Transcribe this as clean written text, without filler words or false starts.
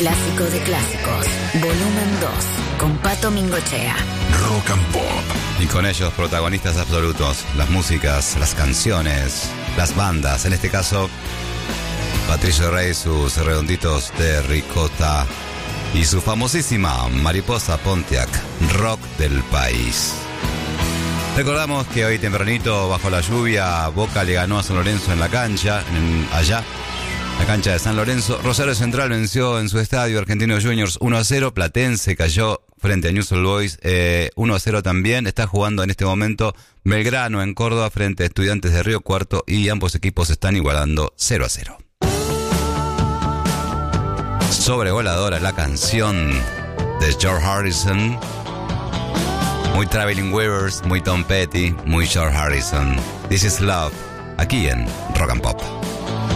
clásico de clásicos, volumen 2, con Pato Mingochea. Rock and Pop. Y con ellos protagonistas absolutos, las músicas, las canciones, las bandas, en este caso Patricio Rey, sus redonditos de ricota y su famosísima Mariposa Pontiac, rock del país. Recordamos que hoy tempranito, bajo la lluvia, Boca le ganó a San Lorenzo en la cancha, allá, la cancha de San Lorenzo. Rosario Central venció en su estadio Argentinos Juniors 1-0. Platense cayó frente a Newell's Old Boys 1-0 también. Está jugando en este momento Belgrano en Córdoba frente a Estudiantes de Río Cuarto y ambos equipos están igualando 0-0. Sobrevoladora la canción de George Harrison. Muy Traveling Wilburys, muy Tom Petty, muy George Harrison. This is Love, aquí en Rock and Pop.